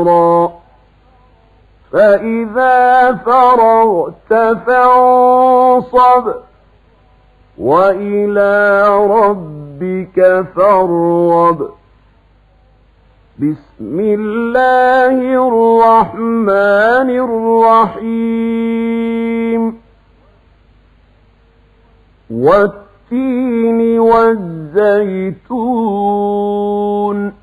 فإذا فرغت فانصب وإلى ربك فارغب. بسم الله الرحمن الرحيم. والتين والزيتون